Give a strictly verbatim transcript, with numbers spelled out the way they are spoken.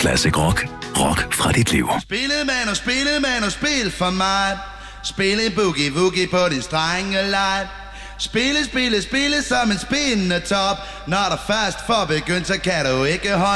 Classic Rock. Rock fra dit liv. Spillet man og spillet man og spil for mig. Spille boogie woogie på din strenge light. Spille, spille, spille som en spindende top. Når der først får begyndt, så kan du ikke holde